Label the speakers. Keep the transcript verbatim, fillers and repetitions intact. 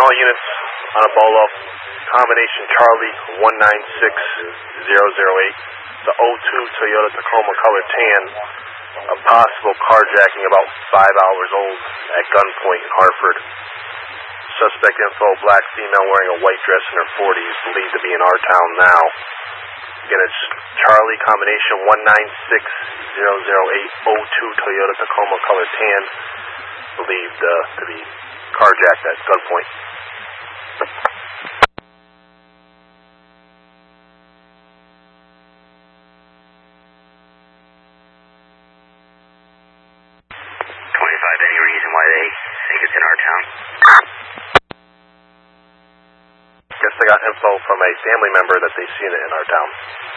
Speaker 1: all units on a Bolo, combination Charlie one nine six zero zero eight, the oh two Toyota Tacoma color tan, a possible carjacking about five hours old at gunpoint in Hartford. Suspect info, black female wearing a white dress in her forties, believed to be in our town now. Again, it's Charlie combination one nine six zero zero eight oh two Toyota Tacoma color tan, believed uh, to be carjacked at gunpoint.
Speaker 2: twenty-five, any reason why they think it's in our town?
Speaker 1: Guess they got info from a family member that they've seen it in our town.